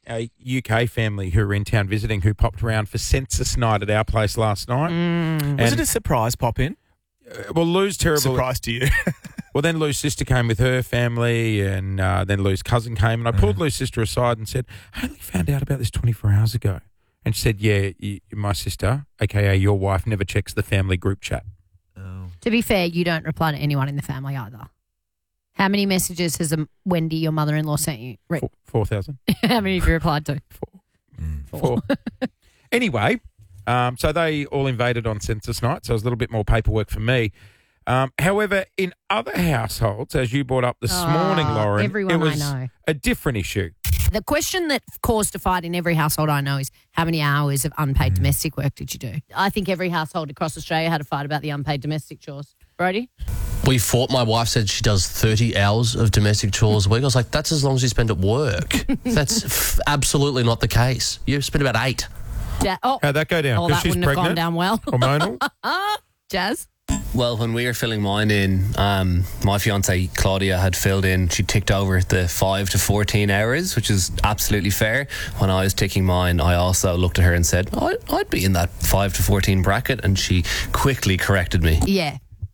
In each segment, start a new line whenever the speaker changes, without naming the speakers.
a UK family who were in town visiting who popped around for census night at our place last night.
Was it a surprise pop-in?
Well, Lou's terrible.
Surprise to you.
Well, then Lou's sister came with her family, and then Lou's cousin came, and I pulled Lou's sister aside and said, I only found out about this 24 hours ago. And she said, yeah, my sister, a.k.a. your wife, never checks the family group chat.
To be fair, you don't reply to anyone in the family either. How many messages has Wendy, your mother-in-law, sent you?
4,000.
How many have you replied to?
Four. Anyway, so they all invaded on census night, so it was a little bit more paperwork for me. However, in other households, as you brought up this morning, Lauren,
everyone
it was
I know.
a different issue.
The question that caused a fight in every household I know is how many hours of unpaid domestic work did you do? I think every household across Australia had a fight about the unpaid domestic chores. Brody?
We fought. My wife said she does 30 hours of domestic chores a week. I was like, that's as long as you spend at work. That's absolutely not the case. You spend about 8.
How'd that go down?
Oh,
'Cause
that
she's
wouldn't have
pregnant?
gone down well.
Hormonal?
Jazz?
Well, when we were filling mine in, my fiancée Claudia had filled in, she ticked over the 5 to 14 hours, which is absolutely fair. When I was ticking mine, I also looked at her and said, I'd be in that 5 to 14 bracket, and she quickly corrected me.
Yeah.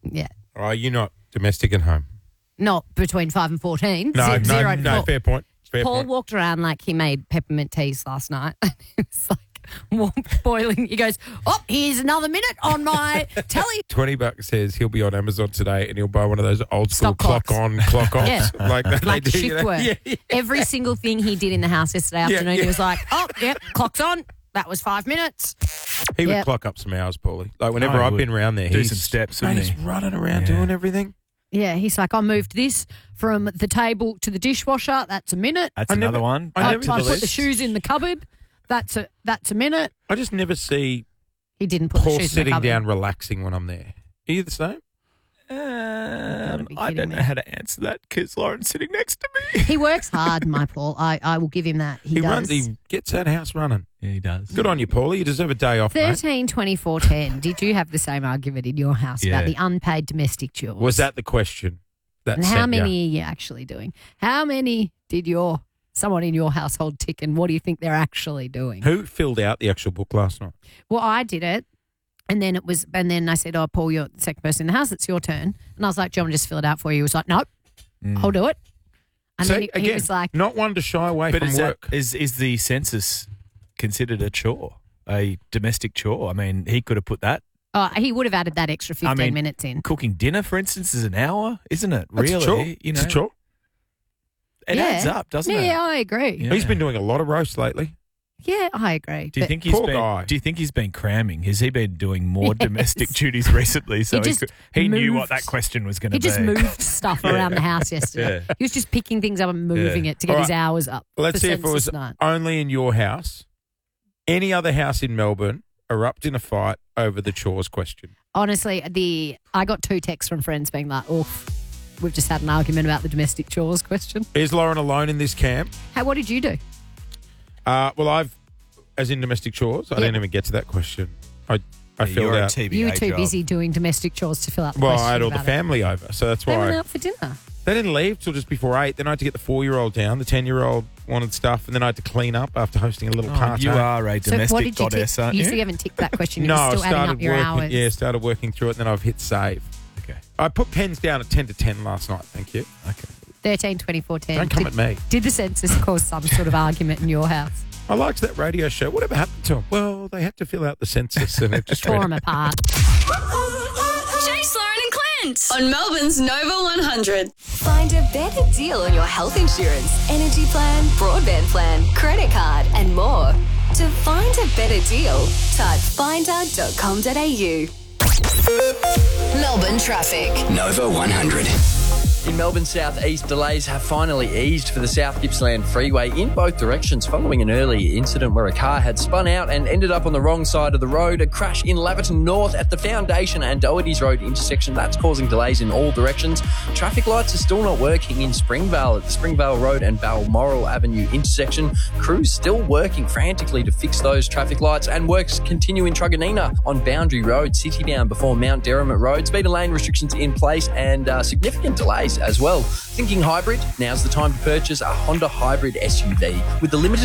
Are you not domestic at home?
Not between 5 and 14.
No,
Zero to
no,
Paul.
fair point.
Paul walked around like he made peppermint teas last night. It was like warm, boiling. He goes, here's another minute on my telly.
$20 says he'll be on Amazon today and he'll buy one of those old school
Stock clocks.
clock on, clock off.
Yeah.
Like that
Like
they do,
shift work.
Yeah.
Every single thing he did in the house yesterday afternoon, he was like, clock's on. That was 5 minutes.
He would
Yep.
clock up some hours, Paulie. Like whenever
I
I've
would.
been around there,
Do
he's
some steps,
mate,
wouldn't
he's
he?
running around doing everything.
Yeah, he's like, I moved this from the table to the dishwasher. That's a minute.
That's
I
another
never-
one.
I
I
never
Add to
put
the
the
list.
shoes in the cupboard. That's a minute.
I just never see
He didn't put the
Paul
shoes in the
sitting
cupboard.
down relaxing when I'm there. Are you the same?
be
I
kidding
don't
me.
know how to answer that because Lauren's sitting next to me.
He works hard, my Paul. I will give him that. He does.
He gets that house running.
Yeah, he does.
Good on you, Paulie. You deserve a day off, mate.
13, 24, 10. Did you have the same argument in your house
Yeah.
about the unpaid domestic chores?
Was that the question? That
And how
sent ya?
many are you actually doing? How many did someone in your household tick, and what do you think they're actually doing?
Who filled out the actual book last night?
Well, I did it. And then I said, Paul, you're the second person in the house. It's your turn. And I was like, do you want me to just fill it out for you? He was like, nope, I'll do it. And
So,
then he
again,
was like,
not one to shy away
But
from
is
work.
is the census considered a chore, a domestic chore? I mean, he could have put that.
he would have added that extra 15 minutes in.
Cooking dinner, for instance, is an hour, isn't it?
That's
really,
a chore.
you know,
It's a chore.
it adds up, doesn't it?
Yeah, I agree.
Yeah.
He's been doing a lot of roast lately.
Yeah, I agree.
Do you
But
think he's
Poor
been?
guy.
Do you think he's been cramming? Has he been doing more
Yes.
domestic duties recently? So
just
he knew what
moved-
that question was going to
he
be.
just moved stuff around the house yesterday.
Yeah.
He was just picking things up and moving
Yeah.
it to get
All
his
right.
hours up.
Let's
for
see if it was
census night.
only in your house. Any other house in Melbourne erupt in a fight over the chores question.
Honestly, I got 2 texts from friends being like, oof, we've just had an argument about the domestic chores question.
Is Lauren alone in this camp?
What did you do?
Well, as in domestic chores, I didn't even get to that question. I filled
You're a
out.
TBA
You were too
job.
busy doing domestic chores to fill out the
Well,
question
I had all the
about it.
family over, so that's
They went
why
out for dinner.
they didn't leave till just before 8. Then I had to get the 4-year-old down. The 10-year-old wanted stuff, and then I had to clean up after hosting a little party.
You are a
So
domestic
what did you
goddess,
tick?
aren't
You
you?
still haven't ticked that question. You're
No, I
still adding
started
up your
working.
hours.
Yeah, started working through it, and then I've hit save.
Okay.
I put pens down at 10 to 10 last night. Thank you.
Okay.
13, 24, 10.
Don't come at me.
Did the census cause some sort of argument in your house?
I liked that radio show. Whatever happened to them? Well, they had to fill out the census, and it just
Tore
went.
them apart.
Chase, Lauren and Clint on Melbourne's Nova 100.
Find a better deal on your health insurance, energy plan, broadband plan, credit card, and more. To find a better deal, type finder.com.au.
Melbourne traffic.
Nova 100.
In Melbourne South East, delays have finally eased for the South Gippsland Freeway in both directions following an early incident where a car had spun out and ended up on the wrong side of the road. A crash in Laverton North at the Foundation and Doherty's Road intersection. That's causing delays in all directions. Traffic lights are still not working in Springvale at the Springvale Road and Balmoral Avenue intersection. Crews still working frantically to fix those traffic lights, and works continue in Truganina on Boundary Road, City Down before Mount Derrimut Road. Speed and lane restrictions in place and significant delays as well. Thinking hybrid? Now's the time to purchase a Honda hybrid SUV with the limited